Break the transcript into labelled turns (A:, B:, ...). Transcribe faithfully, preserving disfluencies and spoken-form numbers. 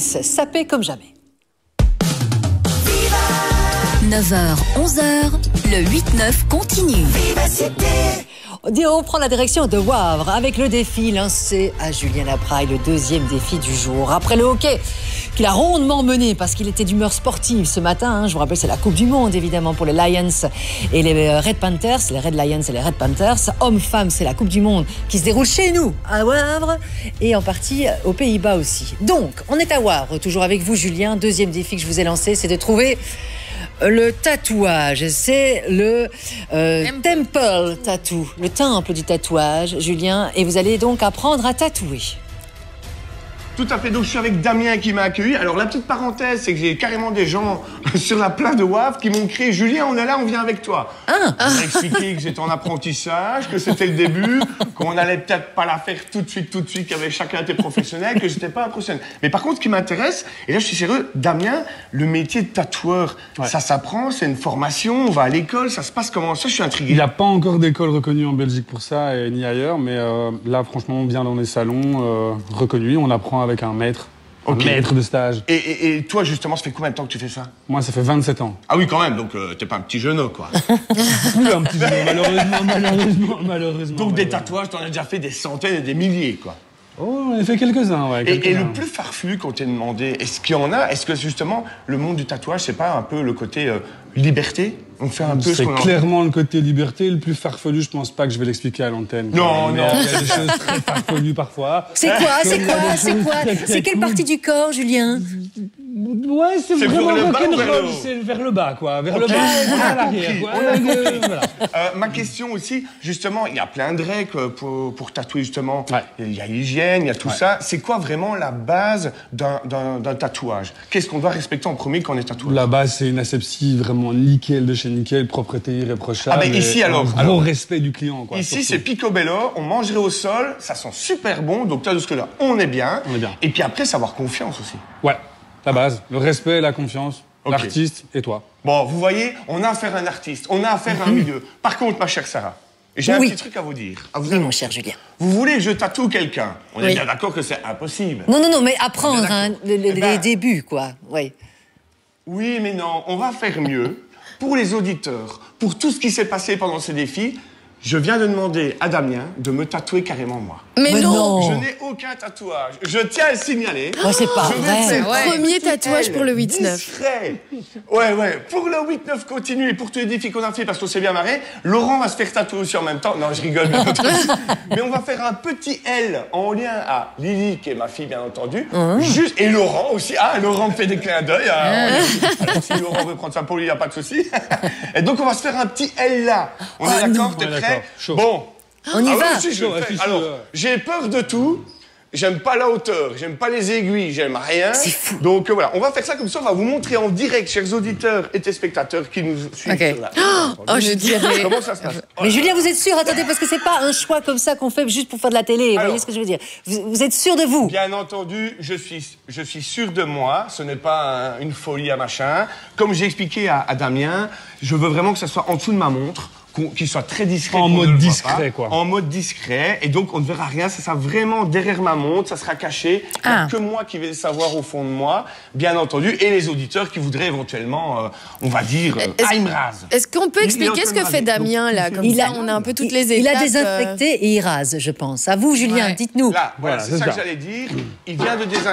A: sapé comme jamais.
B: neuf heures, onze heures, le huit neuf continue.
A: On prend la direction de Wavre avec le défi lancé à Julien Lapraille, le deuxième défi du jour. Après le hockey, qu'il a rondement mené parce qu'il était d'humeur sportive ce matin. Hein, je vous rappelle, c'est la Coupe du Monde, évidemment, pour les Lions et les Red Panthers, les Red Lions et les Red Panthers. Hommes-femmes, c'est la Coupe du Monde qui se déroule chez nous, à Wavre, et en partie aux Pays-Bas aussi. Donc, on est à Wavre, toujours avec vous, Julien. Deuxième défi que je vous ai lancé, c'est de trouver le tatouage. C'est le euh, temple tattoo, le temple du tatouage, Julien. Et vous allez donc apprendre à tatouer.
C: Tout à fait, donc je suis avec Damien qui m'a accueilli. Alors la petite parenthèse, c'est que j'ai carrément des gens sur la place de Wavre qui m'ont crié « Julien, on est là, on vient avec toi
A: ah. ».
C: On m'a expliqué que j'étais en apprentissage, que c'était le début, qu'on allait peut-être pas la faire tout de suite, tout de suite, qu'avec chacun était professionnel, que j'étais pas un professionnel. Mais par contre, ce qui m'intéresse, et là je suis sérieux, Damien, le métier de tatoueur, ouais. ça s'apprend, c'est une formation, on va à l'école, ça se passe comment? Ça, je suis intrigué.
D: Il n'y a pas encore d'école reconnue en Belgique pour ça, et ni ailleurs, mais euh, là, franchement, on vient dans les salons euh, reconnus, on apprend avec un maître, okay. un maître de stage.
C: Et, et, et toi, justement, ça fait combien de temps que tu fais ça?
D: Moi, ça fait vingt-sept ans.
C: Ah oui, quand même, donc euh, t'es pas un petit genou, quoi.
D: Oui, un petit genou, malheureusement, malheureusement, malheureusement.
C: Donc des tatouages, t'en as déjà fait des centaines et des milliers, quoi.
D: Oh, on a fait quelques-uns, ouais. Quelques
C: et, et le plus farfelu qu'on t'ait demandé, est-ce qu'il y en a? Est-ce que justement, le monde du tatouage, c'est pas un peu le côté euh, liberté? On fait un peu ce qu'on a...
D: C'est clairement le côté liberté. Le plus farfelu, je pense pas que je vais l'expliquer à l'antenne.
C: Non, non.
D: Il y a des choses très farfelues parfois.
A: C'est quoi? C'est quoi? C'est quoi? C'est quelle partie du corps, Julien?
D: Ouais, c'est vraiment rock'n'roll. C'est vers le bas, quoi. Vers okay. le bas et vers l'arrière.
C: Euh, voilà. euh, ma question aussi, justement, il y a plein de règles pour, pour tatouer, justement. Ouais. Il y a l'hygiène, il y a tout ouais. ça. C'est quoi vraiment la base d'un tatouage? Qu'est-ce qu'on doit respecter en premier quand on est tatoué?
D: La base, c'est une asepsie vraiment nickel de chez nickel, propreté irréprochable.
C: Ah, mais ici, alors,
D: un gros
C: alors,
D: respect du client, quoi.
C: Ici, c'est picobello, on mangerait au sol, ça sent super bon, donc là, jusque-là, on est bien.
D: On est bien.
C: Et puis après, savoir confiance aussi.
D: Ouais. La base, le respect, la confiance, okay. l'artiste et toi.
C: Bon, vous voyez, on a affaire à un artiste, on a affaire à un milieu. Par contre, ma chère Sarah, j'ai oui. un petit truc à vous dire. À vous
A: oui, mon cher Julien.
C: Vous voulez que je tatoue quelqu'un? On
A: oui.
C: est bien d'accord que c'est impossible.
A: Non, non, non, mais apprendre hein, le, le, eh ben, les débuts, quoi. Oui.
C: Oui, mais non, on va faire mieux. Pour les auditeurs, pour tout ce qui s'est passé pendant ces défis, je viens de demander à Damien de me tatouer carrément moi.
A: Mais, mais non, non.
C: Je n'ai aucun tatouage. Je tiens à le signaler.
A: Oh, c'est pas
C: je
A: vrai.
E: C'est le premier tatouage pour le huit neuf.
C: Ouais, ouais. Pour le huit neuf continue et pour tous les défis qu'on a fait, parce qu'on s'est bien marré, Laurent va se faire tatouer aussi en même temps. Non, je rigole, bien entendu. Mais on va faire un petit L en lien à Lily, qui est ma fille, bien entendu. Mmh. Juste, et Laurent aussi. Ah, Laurent me fait des clins d'œil. Hein. Mmh. Alors, si Laurent veut prendre ça pour lui, il n'y a pas de souci. Et donc, on va se faire un petit L là. On oh, est d'accord? T'es prêt?
D: Chaud.
C: Bon.
A: On y
C: ah,
A: va.
C: Oui, si, je chaud, ouais, alors, j'ai peur de tout. J'aime pas la hauteur, j'aime pas les aiguilles, j'aime rien.
A: C'est fou.
C: Donc euh, voilà, on va faire ça comme ça, on va vous montrer en direct, chers auditeurs et téléspectateurs qui nous suivent.
A: Okay.
C: Sur la...
E: Oh, oh, je dirais.
C: Comment ça se passe?
A: Mais oh, Julien, vous êtes sûr? Attendez, parce que c'est pas un choix comme ça qu'on fait juste pour faire de la télé. Alors, vous voyez ce que je veux dire? Vous, vous êtes sûr de vous?
C: Bien entendu, je suis, je suis sûr de moi. Ce n'est pas un, une folie à machin. Comme j'ai expliqué à, à Damien, je veux vraiment que ça soit en dessous de ma montre. Qu'il soit très discret.
D: En mode discret, quoi.
C: En mode discret. Et donc, on ne verra rien. Ça sera vraiment derrière ma montre. Ça sera caché. Il n'y a que moi qui vais le savoir au fond de moi, bien entendu. Et les auditeurs qui voudraient éventuellement, euh, on va dire, euh, Heimrase.
E: Est-ce qu'on peut expliquer ce que fait Damien, là? Comme ça, on a un peu toutes les étapes.
A: Il a désinfecté et il rase, je pense. À vous, Julien,
E: ouais.
A: dites-nous.
C: Là, voilà, c'est ça, ça que j'allais dire. Il vient de désinfecter.